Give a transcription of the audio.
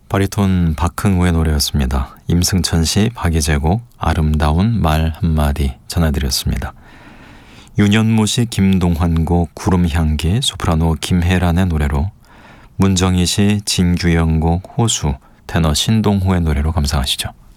바리톤 박흥우의 노래였습니다. 임승천 씨, 박예재 곡 아름다운 말 한마디 전해드렸습니다. 윤현무 씨, 김동환 곡 구름향기, 소프라노 김혜란의 노래로, 문정희 씨, 진규영 곡 호수, 테너 신동호의 노래로 감상하시죠.